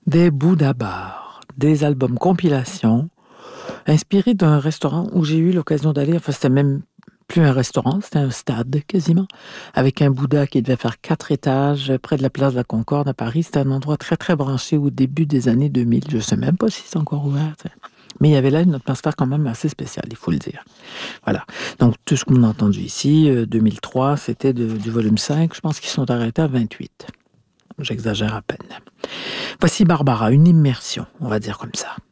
des Bouddha bars, des albums compilation, inspirés d'un restaurant où j'ai eu l'occasion d'aller. Enfin, c'était même plus un restaurant, c'était un stade quasiment, avec un Bouddha qui devait faire 4 étages près de la place de la Concorde à Paris. C'était un endroit très, très branché au début des années 2000. Je ne sais même pas si c'est encore ouvert. Mais il y avait là une atmosphère quand même assez spéciale, il faut le dire. Voilà. Donc, tout ce qu'on a entendu ici, 2003, c'était du volume 5. Je pense qu'ils sont arrêtés à 28. J'exagère à peine. Voici Barbara, une immersion, on va dire comme ça.